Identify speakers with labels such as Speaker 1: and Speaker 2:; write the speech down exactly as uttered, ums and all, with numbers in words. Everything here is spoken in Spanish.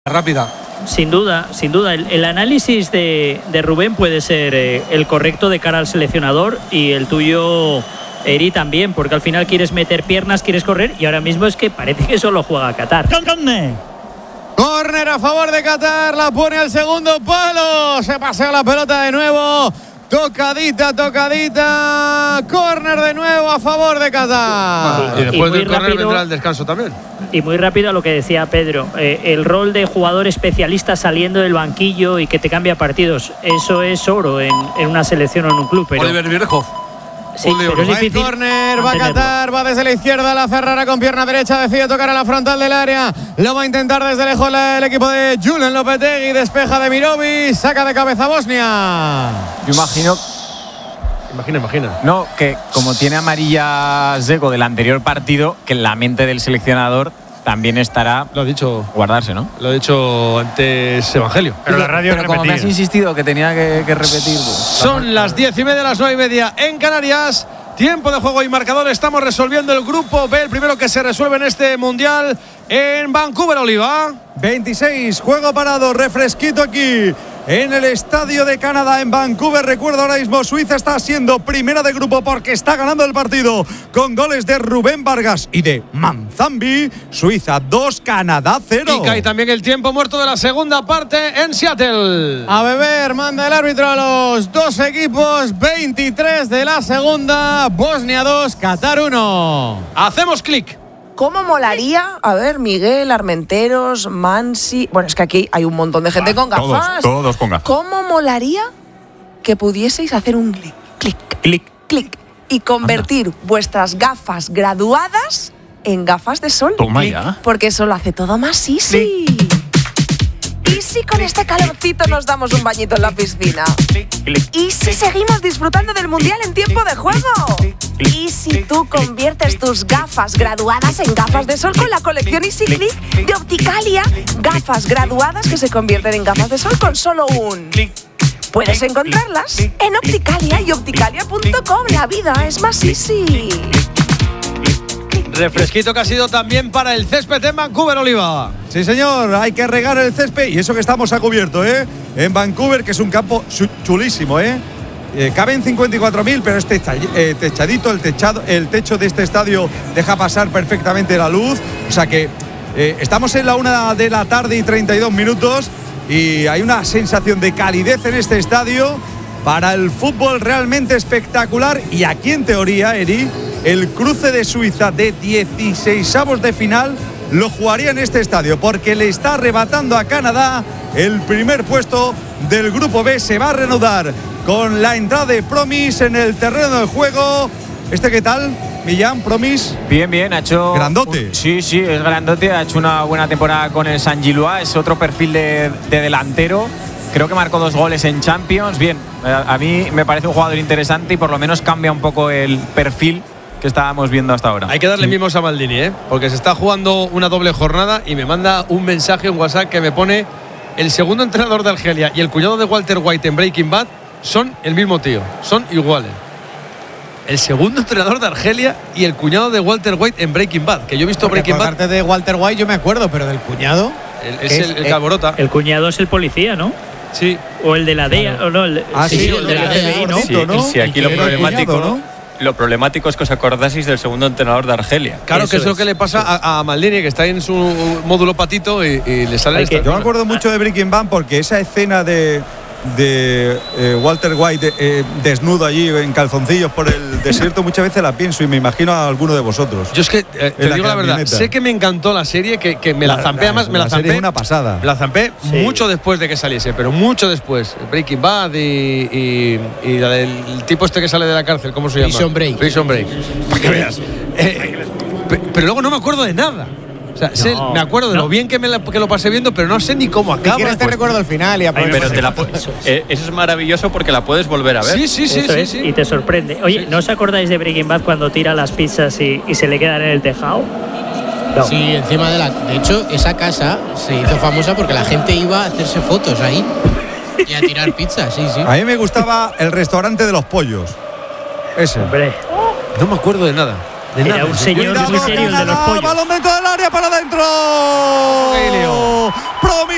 Speaker 1: rápida.
Speaker 2: Sin duda, sin duda. El, el análisis de, de Rubén puede ser eh, el correcto de cara al seleccionador y el tuyo, Eri, también, porque al final quieres meter piernas, quieres correr y ahora mismo es que parece que solo juega Qatar.
Speaker 3: Córner a favor de Qatar, la pone al segundo palo, se pasea la pelota de nuevo. Tocadita, tocadita. Córner de nuevo a favor de Qatar.
Speaker 1: Y después
Speaker 2: y
Speaker 1: del córner
Speaker 2: rápido,
Speaker 1: vendrá el descanso también.
Speaker 2: Y muy rápido a lo que decía Pedro, eh, el rol de jugador especialista saliendo del banquillo y que te cambia partidos, eso es oro en, en una selección o en un club. Pero,
Speaker 1: Oliver Bierhoff.
Speaker 2: sí, pero es difícil.
Speaker 3: Córner, va a Qatar, va desde la izquierda, la Ferrara con pierna derecha, decide tocar a la frontal del área. Lo va a intentar desde lejos la, el equipo de Julen Lopetegui, despeja de Mirovic, saca de cabeza Bosnia.
Speaker 4: Yo imagino.
Speaker 1: Imagina, imagina.
Speaker 4: No, que como tiene amarilla Dzeko del anterior partido, que en la mente del seleccionador también estará.
Speaker 1: Lo ha dicho.
Speaker 4: Guardarse, ¿no?
Speaker 1: Lo ha dicho antes Evangelio.
Speaker 5: Pero la radio
Speaker 4: Pero como me has insistido que tenía que, que repetir. Pues,
Speaker 1: Son las diez y media, las nueve y media en Canarias. Tiempo de juego y marcador. Estamos resolviendo el grupo B, el primero que se resuelve en este mundial en Vancouver, Oliva.
Speaker 6: veintiséis, juego parado, refresquito aquí en el Estadio de Canadá en Vancouver. Recuerdo ahora mismo, Suiza está siendo primera de grupo porque está ganando el partido con goles de Rubén Vargas y de Manzambi. Suiza dos, Canadá cero.
Speaker 1: Y cae también el tiempo muerto de la segunda parte en Seattle.
Speaker 3: A beber, manda el árbitro a los dos equipos. veintitrés de la segunda, Bosnia dos, Qatar uno.
Speaker 1: Hacemos clic.
Speaker 7: ¿Cómo molaría? A ver, Miguel, Armenteros, Mansi. Bueno, es que aquí hay un montón de gente
Speaker 4: ah,
Speaker 7: con gafas.
Speaker 4: Todos, todos con gafas.
Speaker 7: ¿Cómo molaría que pudieseis hacer un clic, clic,
Speaker 4: clic,
Speaker 7: clic y convertir Anda. vuestras gafas graduadas en gafas de sol?
Speaker 4: Toma ya.
Speaker 7: Porque eso lo hace todo más easy. Clic. ¿Y si con este calorcito nos damos un bañito en la piscina? ¿Y si seguimos disfrutando del Mundial en tiempo de juego? ¿Y si tú conviertes tus gafas graduadas en gafas de sol con la colección Easy Click de Opticalia? Gafas graduadas que se convierten en gafas de sol con solo un clic. Puedes encontrarlas en Opticalia y opticalia punto com. La vida es más easy.
Speaker 1: Refresquito que ha sido también para el césped en Vancouver, Oliva.
Speaker 6: Sí, señor, hay que regar el césped y eso que estamos a cubierto, ¿eh? En Vancouver, que es un campo chulísimo, ¿eh? Eh, caben cincuenta y cuatro mil, pero es techa, eh, techadito, el, techado, el techo de este estadio deja pasar perfectamente la luz. O sea que eh, estamos en la una de la tarde y treinta y dos minutos y hay una sensación de calidez en este estadio para el fútbol realmente espectacular. Y aquí, en teoría, Eri, el cruce de Suiza de dieciseisavos de final lo jugaría en este estadio, porque le está arrebatando a Canadá el primer puesto del grupo B. Se va a reanudar con la entrada de Promis en el terreno del juego. ¿Este qué tal, Millán? Promis.
Speaker 4: Bien, bien, ha hecho.
Speaker 6: Grandote.
Speaker 4: Un, sí, sí, es grandote. Ha hecho una buena temporada con el San Gilois. Es otro perfil de, de delantero. Creo que marcó dos goles en Champions. Bien, a, a mí me parece un jugador interesante y por lo menos cambia un poco el perfil que estábamos viendo hasta ahora.
Speaker 1: Hay que darle
Speaker 4: sí.
Speaker 1: mimos a Maldini, ¿eh? Porque se está jugando una doble jornada y me manda un mensaje en WhatsApp que me pone: el segundo entrenador de Argelia y el cuñado de Walter White en Breaking Bad son el mismo tío, son iguales. El segundo entrenador de Argelia y el cuñado de Walter White en Breaking Bad, que yo he visto
Speaker 3: Porque
Speaker 1: Breaking
Speaker 3: por
Speaker 1: Bad.
Speaker 3: parte de Walter White yo me acuerdo, pero del cuñado
Speaker 1: el, es el, el Calborota.
Speaker 2: El cuñado es el policía, ¿no?
Speaker 1: Sí.
Speaker 2: O el de la D E A,
Speaker 3: claro.
Speaker 2: o no, el,
Speaker 3: ah, sí,
Speaker 2: sí,
Speaker 3: el,
Speaker 2: el de la D E A, ¿no?
Speaker 8: Sí,
Speaker 3: ¿no?
Speaker 8: sí, aquí lo problemático,
Speaker 3: cuñado, ¿no?
Speaker 8: Lo problemático es que os acordaseis del segundo entrenador de Argelia.
Speaker 1: Claro,
Speaker 2: Eso
Speaker 1: que es lo
Speaker 2: es.
Speaker 1: que le pasa a, a Maldini, que está en su módulo patito y, y le sale esta.
Speaker 6: Yo me acuerdo mucho de Breaking Bad porque esa escena de, de eh, Walter White eh, desnudo allí en calzoncillos por el desierto muchas veces la pienso y me imagino a alguno de vosotros.
Speaker 1: Yo es que, eh, te
Speaker 6: la
Speaker 1: digo la verdad,
Speaker 6: camioneta.
Speaker 1: sé que me encantó la serie, que, que me la,
Speaker 6: La-
Speaker 1: zampé,
Speaker 6: la-
Speaker 1: además me la,
Speaker 6: la serie
Speaker 1: zampé.
Speaker 6: es una pasada.
Speaker 1: Me la zampé
Speaker 2: Sí.
Speaker 1: mucho después de que saliese, pero mucho después. Breaking Bad y, y, y la del el tipo este que sale de la cárcel, ¿cómo se llama?
Speaker 5: Prison Break.
Speaker 1: Prison Break. Para que veas. Eh, pe- pero luego no me acuerdo de nada. O sea, sé-
Speaker 2: No,
Speaker 1: me acuerdo de
Speaker 2: no.
Speaker 1: lo bien que, me la- que lo pasé viendo, pero no sé ni cómo
Speaker 3: Si
Speaker 1: acaba.
Speaker 3: quieres te
Speaker 1: Pues-
Speaker 3: recuerdo el final y aprovechas.
Speaker 8: Pero te la pu- eh, eso es maravilloso porque la puedes volver a ver.
Speaker 1: Sí, sí, sí,
Speaker 2: Eso
Speaker 1: sí,
Speaker 2: es,
Speaker 1: sí.
Speaker 2: y te sorprende. Oye, ¿no os acordáis de Breaking Bad cuando tira las pizzas y, y se le quedan en el tejado? No.
Speaker 5: Sí, encima de la. De hecho, esa casa se hizo famosa porque la gente iba a hacerse fotos ahí y a tirar pizzas, sí, sí.
Speaker 6: A mí me gustaba el restaurante de los pollos. Ese.
Speaker 2: Hombre,
Speaker 1: No me acuerdo de nada. De
Speaker 2: era
Speaker 1: nada.
Speaker 2: un señor
Speaker 6: Cuidado,
Speaker 2: muy serio el de los
Speaker 6: Canadá,
Speaker 2: pollos.
Speaker 6: balón dentro del área para adentro.
Speaker 1: Qué lío.
Speaker 6: Promis